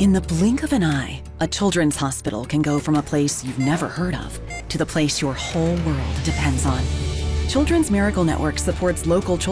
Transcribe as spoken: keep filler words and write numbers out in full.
In the blink of an eye, a children's hospital can go from a place you've never heard of to the place your whole world depends on. Children's Miracle Network supports local children